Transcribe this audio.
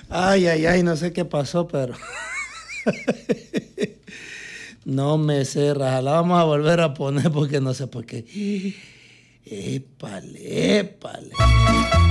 Ay, ay, ay, no sé qué pasó, pero no me sé, raja. La vamos a volver a poner porque no sé por qué. Épale, épale.